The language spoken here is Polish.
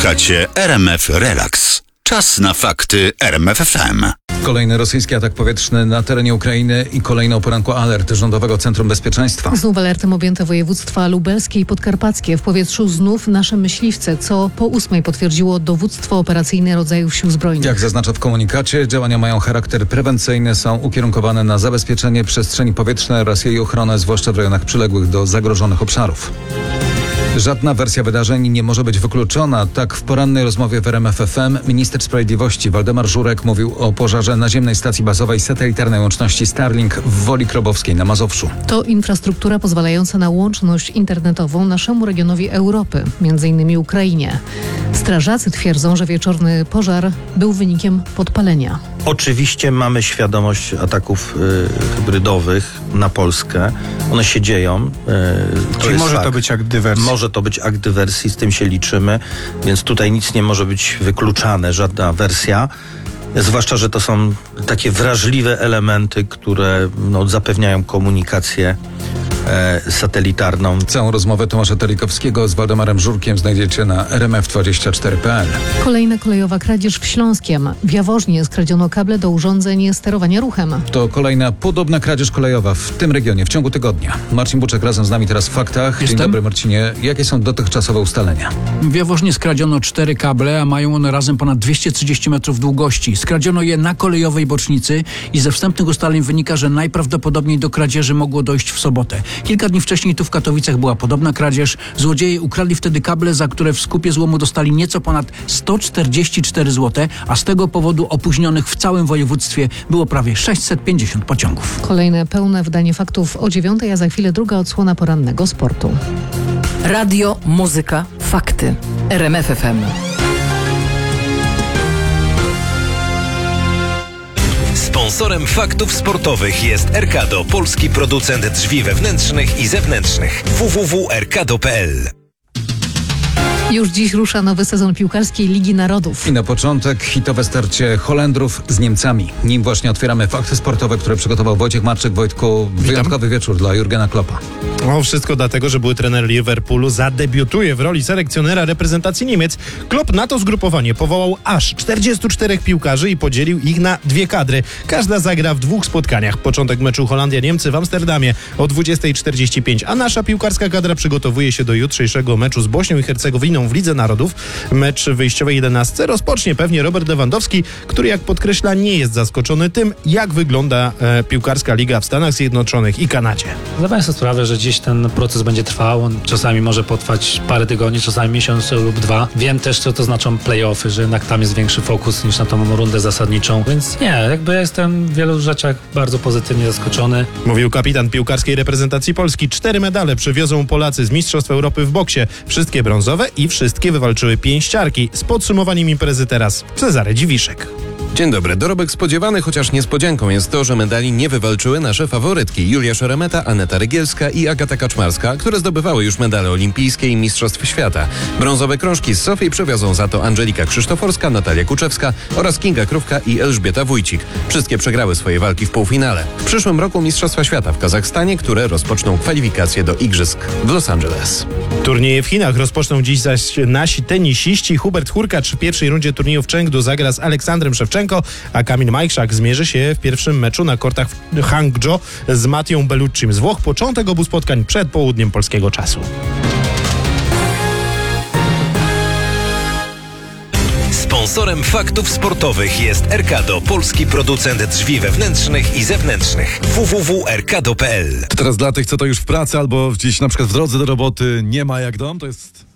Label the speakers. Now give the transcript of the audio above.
Speaker 1: Słuchacie RMF Relax. Czas na fakty RMF FM.
Speaker 2: Kolejny rosyjski atak powietrzny na terenie Ukrainy i kolejny o poranku alert Rządowego Centrum Bezpieczeństwa.
Speaker 3: Znów alertem objęte województwa lubelskie i podkarpackie. W powietrzu znów nasze myśliwce, co po 8 potwierdziło dowództwo operacyjne rodzajów sił zbrojnych.
Speaker 2: Jak zaznacza w komunikacie, działania mają charakter prewencyjny, są ukierunkowane na zabezpieczenie przestrzeni powietrznej oraz jej ochronę, zwłaszcza w rejonach przyległych do zagrożonych obszarów. Żadna wersja wydarzeń nie może być wykluczona. Tak w porannej rozmowie w RMF FM minister sprawiedliwości Waldemar Żurek mówił o pożarze naziemnej stacji bazowej satelitarnej łączności Starlink w Woli Krobowskiej na Mazowszu.
Speaker 3: To infrastruktura pozwalająca na łączność internetową naszemu regionowi Europy, m.in. Ukrainie. Strażacy twierdzą, że wieczorny pożar był wynikiem podpalenia.
Speaker 4: Oczywiście mamy świadomość ataków hybrydowych na Polskę. One się dzieją.
Speaker 5: Czyli może to być akt dywersji.
Speaker 4: Może to być akt dywersji, z tym się liczymy, więc tutaj nic nie może być wykluczane, żadna wersja. Zwłaszcza, że to są takie wrażliwe elementy, które zapewniają komunikację satelitarną.
Speaker 2: Całą rozmowę Tomasza Telikowskiego z Waldemarem Żurkiem znajdziecie na rmf24.pl.
Speaker 3: Kolejna kolejowa kradzież w Śląskiem. W Jaworznie skradziono kable do urządzeń sterowania ruchem.
Speaker 2: To kolejna podobna kradzież kolejowa w tym regionie w ciągu tygodnia. Marcin Buczek razem z nami teraz w faktach. Dzień dobry, Marcinie. Jakie są dotychczasowe ustalenia?
Speaker 6: W Jaworznie skradziono 4 kable, a mają one razem ponad 230 metrów długości. Skradziono je na kolejowej bocznicy i ze wstępnych ustaleń wynika, że najprawdopodobniej do kradzieży mogło dojść w sobotę. Kilka dni wcześniej tu w Katowicach była podobna kradzież. Złodzieje ukradli wtedy kable, za które w skupie złomu dostali nieco ponad 144 zł, a z tego powodu opóźnionych w całym województwie było prawie 650 pociągów.
Speaker 3: Kolejne pełne wydanie faktów o 9, a za chwilę druga odsłona porannego sportu.
Speaker 7: Radio, muzyka, fakty. RMF FM.
Speaker 8: Sponsorem faktów sportowych jest Erkado, polski producent drzwi wewnętrznych i zewnętrznych. www.erkado.pl.
Speaker 3: Już dziś rusza nowy sezon piłkarskiej Ligi Narodów.
Speaker 2: I na początek hitowe starcie Holendrów z Niemcami. Nim właśnie otwieramy fakty sportowe, które przygotował Wojciech Marczyk. Wojtku, wyjątkowy wieczór dla Jurgena Kloppa.
Speaker 5: Wszystko dlatego, że były trener Liverpoolu zadebiutuje w roli selekcjonera reprezentacji Niemiec. Klopp na to zgrupowanie powołał aż 44 piłkarzy i podzielił ich na 2 kadry. Każda zagra w 2 spotkaniach. Początek meczu Holandia-Niemcy w Amsterdamie o 20:45, a nasza piłkarska kadra przygotowuje się do jutrzejszego meczu z Bośnią i Hercegowiną w Lidze Narodów. Mecz w wyjściowej 11 rozpocznie pewnie Robert Lewandowski, który, jak podkreśla, nie jest zaskoczony tym, jak wygląda piłkarska liga w Stanach Zjednoczonych i Kanadzie.
Speaker 9: Zdaję sobie sprawę, że dziś ten proces będzie trwał. On czasami może potrwać parę tygodni, czasami miesiąc lub 2. Wiem też, co to znaczą play-offy, że jednak tam jest większy fokus niż na tą rundę zasadniczą. Więc nie, jakby jestem w wielu rzeczach bardzo pozytywnie zaskoczony.
Speaker 5: Mówił kapitan piłkarskiej reprezentacji Polski. 4 medale przywiozą Polacy z Mistrzostw Europy w boksie. Wszystkie brązowe i wszystkie wywalczyły pięściarki. Z podsumowaniem imprezy teraz Cezary Dziwiszek.
Speaker 10: Dzień dobry. Dorobek spodziewany, chociaż niespodzianką jest to, że medali nie wywalczyły nasze faworytki. Julia Szeremeta, Aneta Rygielska i Agata Kaczmarska, które zdobywały już medale olimpijskie i Mistrzostw Świata. Brązowe krążki z Sofii przywiozą za to Angelika Krzysztoforska, Natalia Kuczewska oraz Kinga Krówka i Elżbieta Wójcik. Wszystkie przegrały swoje walki w półfinale. W przyszłym roku Mistrzostwa Świata w Kazachstanie, które rozpoczną kwalifikacje do Igrzysk w Los Angeles.
Speaker 5: Turnieje w Chinach rozpoczną dziś zaś nasi tenisiści. Hubert Hurkacz w pierwszej rundzie turnieju w Chengdu zagra z Aleksandrem Szewczenko, a Kamil Majchrzak zmierzy się w pierwszym meczu na kortach w Hangzhou z Mattią Belluccim z Włoch. Początek obu spotkań przed południem polskiego czasu.
Speaker 8: Sponsorem faktów sportowych jest Erkado, polski producent drzwi wewnętrznych i zewnętrznych. www.erkado.pl.
Speaker 11: Teraz dla tych, co to już w pracy albo gdzieś na przykład w drodze do roboty, nie ma jak dom, to jest